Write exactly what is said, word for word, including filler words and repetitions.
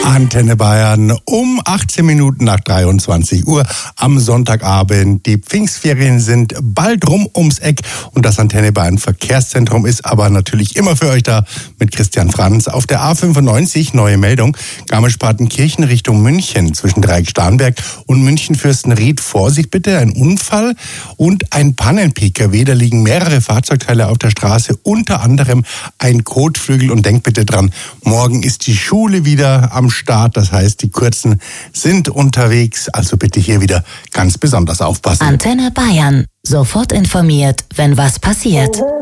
Antenne Bayern um achtzehn Minuten nach dreiundzwanzig Uhr am Sonntagabend. Die Pfingstferien sind bald rum ums Eck und das Antenne Bayern Verkehrszentrum ist aber natürlich immer für euch da mit Christian Franz. Auf der A fünfundneunzig, neue Meldung, Garmisch-Partenkirchen Richtung München zwischen Dreieck-Starnberg und München-Fürstenried. Vorsicht bitte, ein Unfall und ein Pannen-P K W. Da liegen mehrere Fahrzeugteile auf der Straße, unter anderem ein Kotflügel. Und denkt bitte dran, morgen ist die Schule wieder am Start. Das heißt, die Kurzen sind unterwegs. Also bitte hier wieder ganz besonders aufpassen. Antenne Bayern. Sofort informiert, wenn was passiert.